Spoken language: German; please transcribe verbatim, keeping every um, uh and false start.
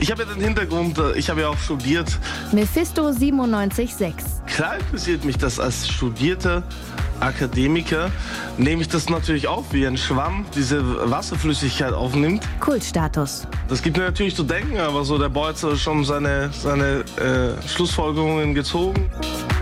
Ich habe ja den Hintergrund, ich habe ja auch studiert. Mephisto siebenundneunzig Komma sechs. Klar interessiert mich das als studierter Akademiker. Nehme ich das natürlich auf, wie ein Schwamm diese Wasserflüssigkeit aufnimmt. Kultstatus. Das gibt mir natürlich zu denken, aber so der Boy hat schon seine, seine äh, Schlussfolgerungen gezogen.